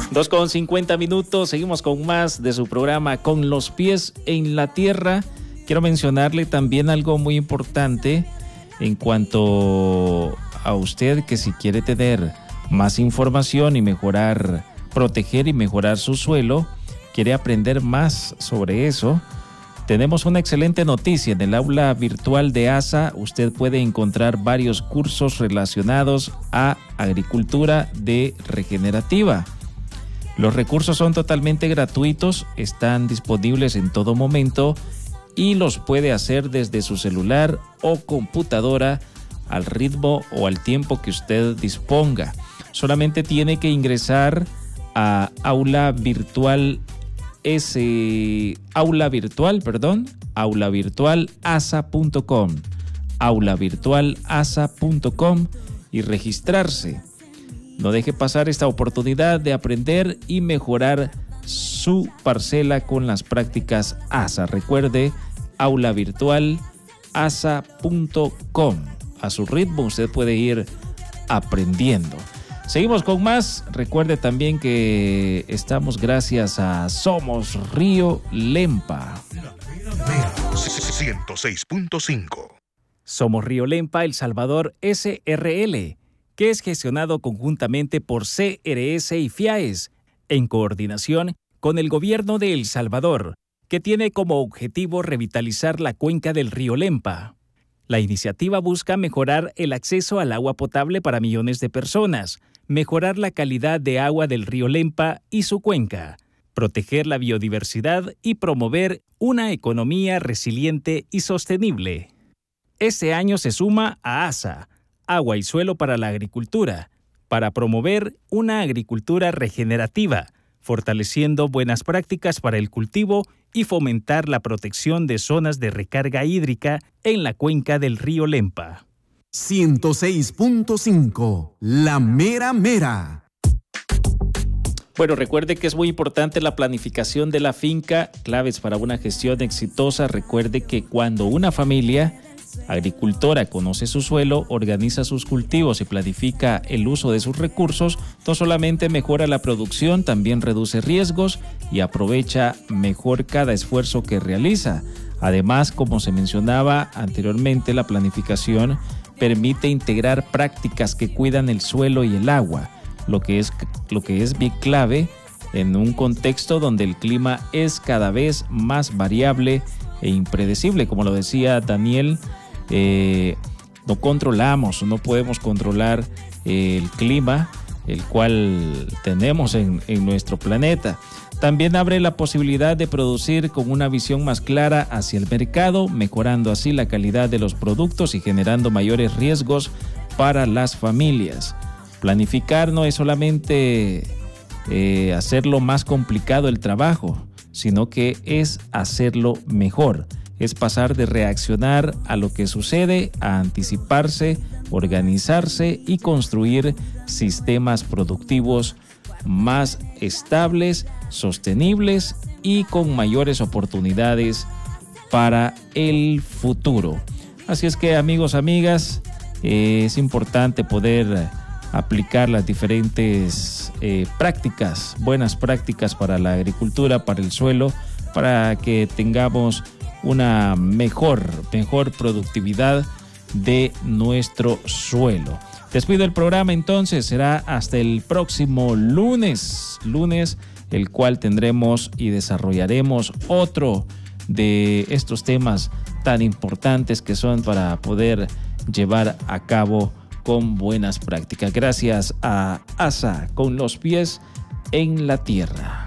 2:50, seguimos con más de su programa Con los pies en la tierra. Quiero mencionarle también algo muy importante en cuanto a usted, que si quiere tener más información y mejorar, proteger y mejorar su suelo, quiere aprender más sobre eso, tenemos una excelente noticia. En el aula virtual de ASA usted puede encontrar varios cursos relacionados a agricultura regenerativa. Los recursos son totalmente gratuitos, están disponibles en todo momento y los puede hacer desde su celular o computadora al ritmo o al tiempo que usted disponga. Solamente tiene que ingresar a aulavirtualasa.com y registrarse. No deje pasar esta oportunidad de aprender y mejorar su parcela con las prácticas ASA. Recuerde, aulavirtualasa.com. A su ritmo usted puede ir aprendiendo. Seguimos con más. Recuerde también que estamos gracias a Somos Río Lempa. 106.5. Somos Río Lempa El Salvador SRL, que es gestionado conjuntamente por CRS y FIAES, en coordinación con el gobierno de El Salvador, que tiene como objetivo revitalizar la cuenca del río Lempa. La iniciativa busca mejorar el acceso al agua potable para millones de personas, mejorar la calidad de agua del río Lempa y su cuenca, proteger la biodiversidad y promover una economía resiliente y sostenible. Este año se suma a ASA, Agua y Suelo para la Agricultura, para promover una agricultura regenerativa, fortaleciendo buenas prácticas para el cultivo y fomentar la protección de zonas de recarga hídrica en la cuenca del río Lempa. 106.5, La Mera Mera. Bueno, recuerde que es muy importante la planificación de la finca, claves para una gestión exitosa. Recuerde que cuando una familia agricultora conoce su suelo, organiza sus cultivos y planifica el uso de sus recursos, no solamente mejora la producción, también reduce riesgos y aprovecha mejor cada esfuerzo que realiza. Además, como se mencionaba anteriormente, la planificación permite integrar prácticas que cuidan el suelo y el agua, lo que es bien clave en un contexto donde el clima es cada vez más variable e impredecible. Como lo decía Daniel, no podemos controlar el clima, el cual tenemos en nuestro planeta. También abre la posibilidad de producir con una visión más clara hacia el mercado, mejorando así la calidad de los productos y generando mayores riesgos para las familias. Planificar no es solamente hacerlo más complicado el trabajo, sino que es hacerlo mejor. Es pasar de reaccionar a lo que sucede a anticiparse, organizarse y construir sistemas productivos más estables, sostenibles y con mayores oportunidades para el futuro. Así es que, amigos, amigas, es importante poder aplicar las diferentes prácticas, buenas prácticas para la agricultura, para el suelo, para que tengamos una mejor productividad de nuestro suelo. Despido el programa entonces, será hasta el próximo lunes, el cual tendremos y desarrollaremos otro de estos temas tan importantes que son para poder llevar a cabo con buenas prácticas. Gracias a ASA, con los pies en la tierra.